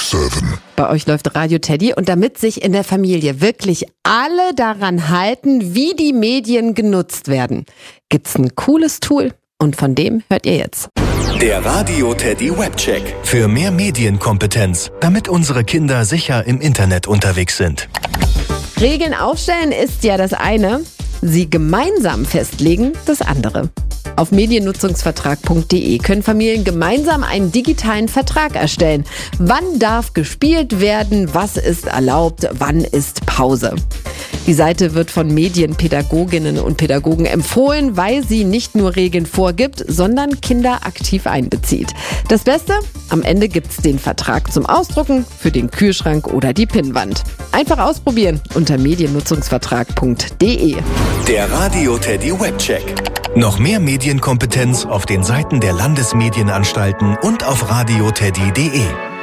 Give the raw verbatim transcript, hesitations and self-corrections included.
sieben. Bei euch läuft Radio Teddy und damit sich in der Familie wirklich alle daran halten, wie die Medien genutzt werden, gibt's ein cooles Tool und von dem hört ihr jetzt. Der Radio Teddy Webcheck. Für mehr Medienkompetenz, damit unsere Kinder sicher im Internet unterwegs sind. Regeln aufstellen ist ja das eine, sie gemeinsam festlegen das andere. Auf mediennutzungsvertrag punkt de können Familien gemeinsam einen digitalen Vertrag erstellen. Wann darf gespielt werden, was ist erlaubt, wann ist Pause? Die Seite wird von Medienpädagoginnen und Pädagogen empfohlen, weil sie nicht nur Regeln vorgibt, sondern Kinder aktiv einbezieht. Das Beste? Am Ende gibt's den Vertrag zum Ausdrucken für den Kühlschrank oder die Pinnwand. Einfach ausprobieren unter mediennutzungsvertrag punkt de. Der Radio Teddy Webcheck. Noch mehr Medienkompetenz auf den Seiten der Landesmedienanstalten und auf radio teddy punkt de.